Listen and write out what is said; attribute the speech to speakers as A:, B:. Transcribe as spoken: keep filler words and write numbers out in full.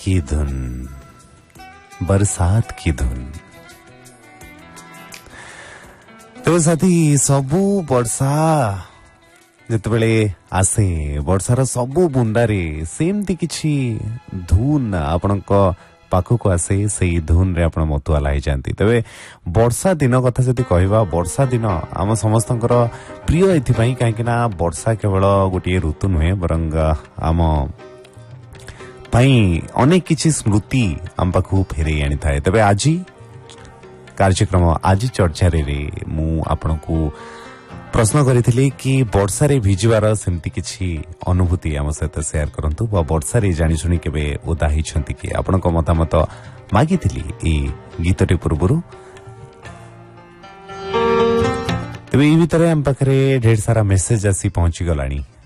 A: की धुन, बरसात की धुन। तो साथी सबू वर्षा जितेबले आसे वर्षार सबू बुंदारे सेमती किछि धुन आपण पाखक आसे से धुन रे आपण मतुआला हो जाती। तेरे वर्षा दिन कथा जदि कहवा वर्षा दिन आम समस्त प्रिय एथि कहीं वर्षा केवल गोटे ऋतु नुहे बरं आम अनेक किछि स्मृति आम पाखु फेरे आनी थाए। तेरे आज कार्यक्रम आज चर्चा रे मु आपण को प्रश्न करी कि वर्षा रे भिजवार सेमती किछि अनुभूति आम सहित शेयर करंतु बा वर्षा रे जानि सुनी केबे ओदा हिछंती कि आपण को मतामत मागी थिली ए गीतटे पूर्वरु। तबे ई भितरे हम पाखरे ढेर सारा मेसेज आसी पहुंची गलानी।